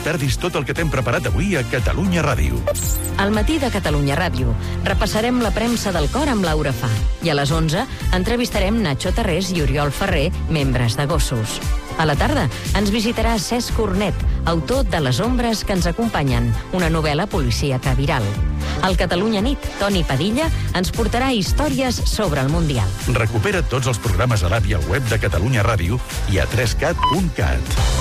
et perdis tot el que t'hem preparat avui a Catalunya Ràdio. Al matí de Catalunya Ràdio repassarem la premsa del cor amb Laura Fa. I a les 11 entrevistarem Nacho Tarrés i Oriol Ferrer, membres de Gossos. A la tarda ens visitarà Cesc Cornet, autor de Les ombres que ens acompanyen, una novel·la policíaca viral. Al Catalunya Nit, Toni Padilla ens portarà històries sobre el Mundial. Recupera tots els programes a l'app i al web de Catalunya Ràdio i a 3cat.cat.